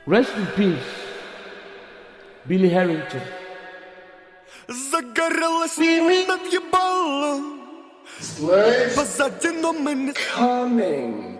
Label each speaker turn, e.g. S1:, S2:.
S1: Rest in peace, Billy Harrington.
S2: Загорелась над ебалом. Позади, но мы не
S3: Coming.